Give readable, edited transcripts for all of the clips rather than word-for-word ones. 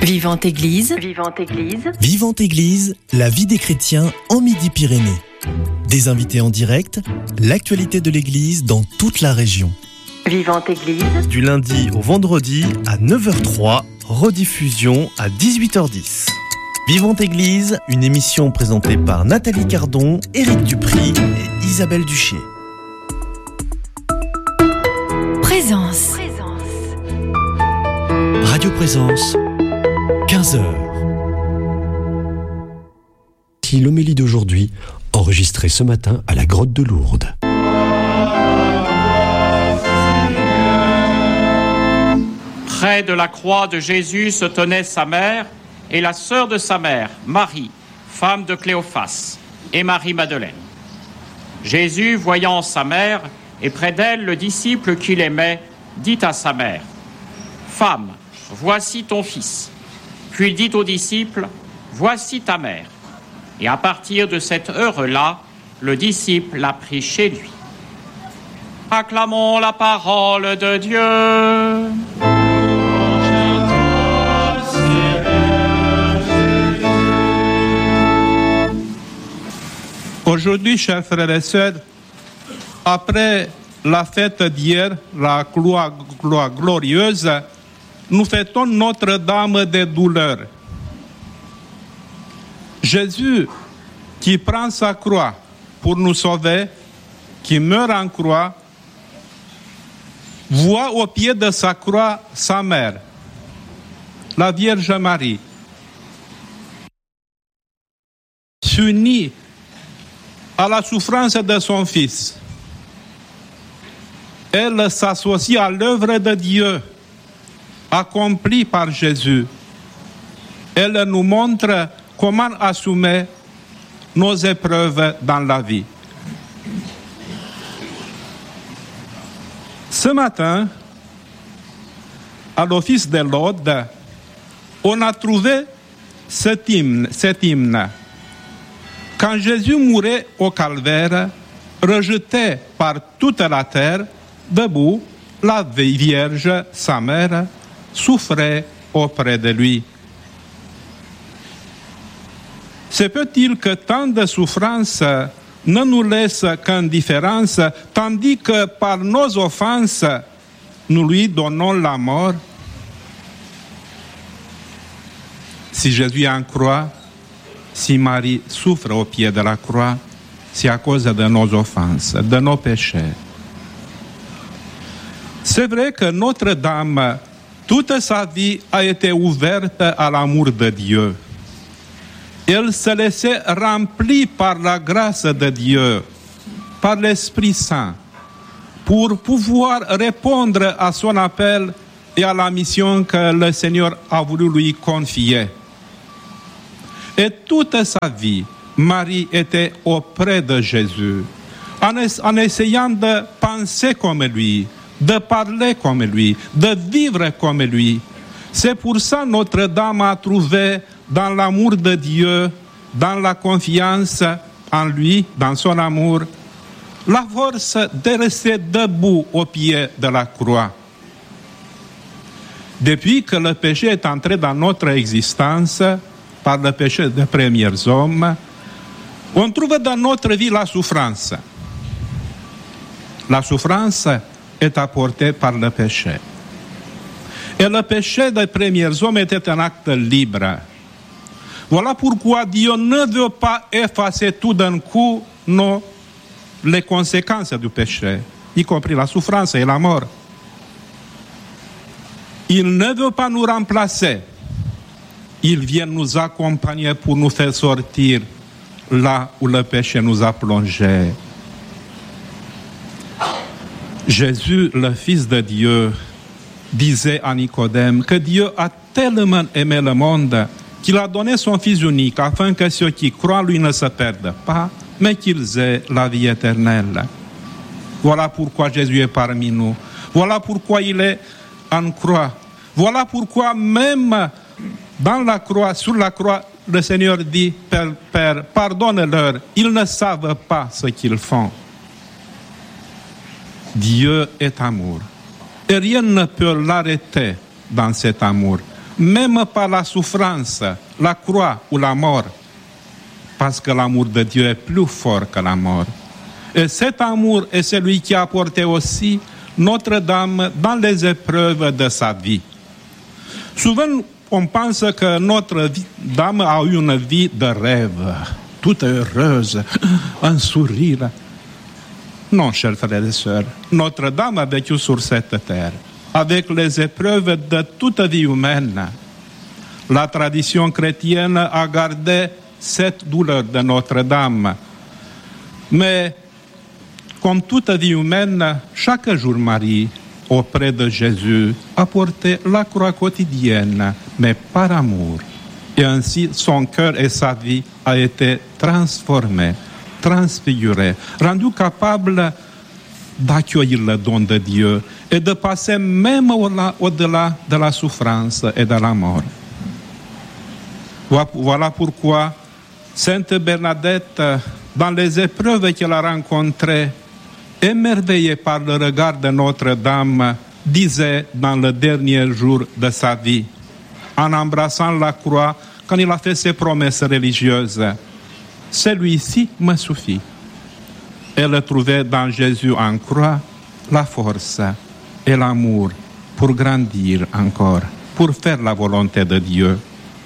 Vivante Église. Vivante Église. Vivante Église, la vie des chrétiens en Midi-Pyrénées. Des invités en direct, l'actualité de l'Église dans toute la région. Vivante Église. Du lundi au vendredi à 9h03, rediffusion à 18h10. Vivante Église, une émission présentée par Nathalie Cardon, Éric Dupry et Isabelle Duché. Présence. Radio Présence, 15h. Voici l'homélie d'aujourd'hui, enregistrée ce matin à la grotte de Lourdes. Près de la croix de Jésus se tenait sa mère et la sœur de sa mère, Marie, femme de Cléophas, et Marie-Madeleine. Jésus, voyant sa mère et près d'elle le disciple qu'il aimait, dit à sa mère : « Femme, voici ton fils. » Puis il dit au disciple : « Voici ta mère. » Et à partir de cette heure-là, le disciple l'a pris chez lui. Acclamons la parole de Dieu. Aujourd'hui, chers frères et sœurs, après la fête d'hier, la croix glorieuse, nous fêtons Notre-Dame des douleurs. Jésus, qui prend sa croix pour nous sauver, qui meurt en croix, voit au pied de sa croix sa mère, la Vierge Marie, s'unit à la souffrance de son Fils. Elle s'associe à l'œuvre de Dieu, accomplie par Jésus. Elle nous montre comment assumer nos épreuves dans la vie. Ce matin, à l'office de l'Aude, on a trouvé cet hymne. Quand Jésus mourait au calvaire, rejeté par toute la terre, debout, la Vierge, sa mère, souffrait auprès de lui. Se peut-il que tant de souffrances ne nous laissent qu'indifférence, tandis que par nos offenses, nous lui donnons la mort? Si Jésus en croit, si Marie souffre au pied de la croix, c'est à cause de nos offenses, de nos péchés. C'est vrai que Notre-Dame, toute sa vie a été ouverte à l'amour de Dieu. Elle se laissait remplir par la grâce de Dieu, par l'Esprit Saint, pour pouvoir répondre à son appel et à la mission que le Seigneur a voulu lui confier. Et toute sa vie, Marie était auprès de Jésus, en essayant de penser comme lui, de parler comme lui, de vivre comme lui. C'est pour ça que Notre-Dame a trouvé dans l'amour de Dieu, dans la confiance en lui, dans son amour, la force de rester debout au pied de la croix. Depuis que le péché est entré dans notre existence, par le péché des premiers hommes, on trouve dans notre vie la souffrance. La souffrance est apportée par le péché. Et le péché des premiers hommes était un acte libre. Voilà pourquoi Dieu ne veut pas effacer tout d'un coup les conséquences du péché, y compris la souffrance et la mort. Il ne veut pas nous remplacer. Il vient nous accompagner pour nous faire sortir là où le péché nous a plongés. Jésus, le Fils de Dieu, disait à Nicodème que Dieu a tellement aimé le monde qu'il a donné son Fils unique afin que ceux qui croient en lui ne se perdent pas, mais qu'ils aient la vie éternelle. Voilà pourquoi Jésus est parmi nous. Voilà pourquoi il est en croix. Voilà pourquoi même dans la croix, sur la croix, le Seigneur dit: Père, pardonne-leur, ils ne savent pas ce qu'ils font. Dieu est amour. Et rien ne peut l'arrêter dans cet amour. même par la souffrance, la croix ou la mort, parce que l'amour de Dieu est plus fort que la mort. Et cet amour est celui qui a porté aussi Notre-Dame dans les épreuves de sa vie. Souvent, on pense que Notre-Dame a eu une vie de rêve, toute heureuse, un sourire. Non, chers frères et sœurs, Notre-Dame a vécu sur cette terre, avec les épreuves de toute vie humaine. La tradition chrétienne a gardé cette douleur de Notre-Dame. Mais, comme toute vie humaine, chaque jour Marie, auprès de Jésus, a porté la croix quotidienne, mais par amour. Et ainsi, son cœur et sa vie a été transformés, transfigurés, rendus capables d'accueillir le don de Dieu et de passer même au-delà de la souffrance et de la mort. Voilà pourquoi Sainte Bernadette, dans les épreuves qu'elle a rencontrées, émerveillée par le regard de Notre-Dame, disait dans le dernier jour de sa vie, en embrassant la croix, quand il a fait ses promesses religieuses, « Celui-ci me suffit ». Elle trouvait dans Jésus en croix la force et l'amour pour grandir encore, pour faire la volonté de Dieu.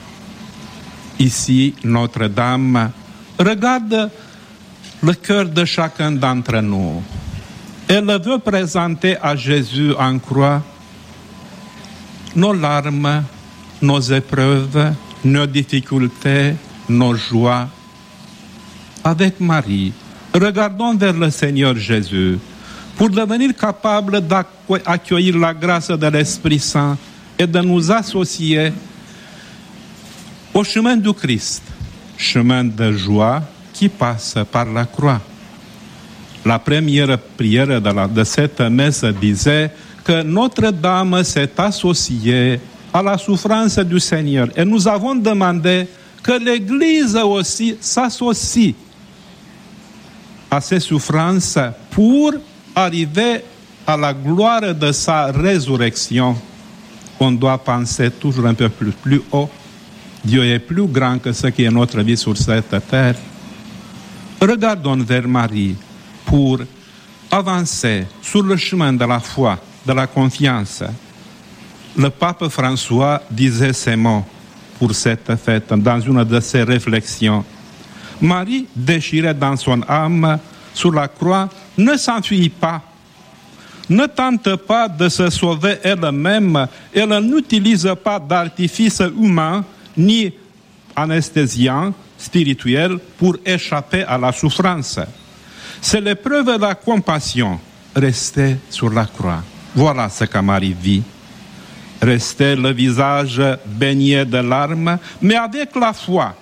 Ici, Notre-Dame regarde le cœur de chacun d'entre nous. Elle veut présenter à Jésus en croix nos larmes, nos épreuves, nos difficultés, nos joies. Avec Marie, regardons vers le Seigneur Jésus pour devenir capables d'accueillir la grâce de l'Esprit Saint et de nous associer au chemin du Christ, chemin de joie qui passe par la croix. La première prière de cette messe disait que Notre-Dame s'est associée à la souffrance du Seigneur. Et nous avons demandé que l'Église aussi s'associe à ces souffrances pour arriver à la gloire de sa résurrection. On doit penser toujours un peu plus haut. Dieu est plus grand que ce qui est notre vie sur cette terre. Regardons vers Marie pour avancer sur le chemin de la foi, de la confiance. Le pape François disait ces mots pour cette fête dans une de ses réflexions. Marie, déchirée dans son âme sur la croix, ne s'enfuit pas, ne tente pas de se sauver elle-même, elle n'utilise pas d'artifice humain ni anesthésiant spirituel pour échapper à la souffrance. C'est l'épreuve de la compassion, rester sur la croix. Voilà ce que Marie vit. Rester le visage baigné de larmes, mais avec la foi